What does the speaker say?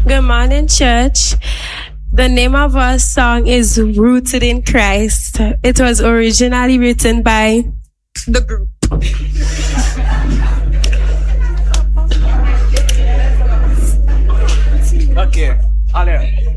Good morning, church. The name of our song is Rooted in Christ. It was originally written by the group. Okay, allez.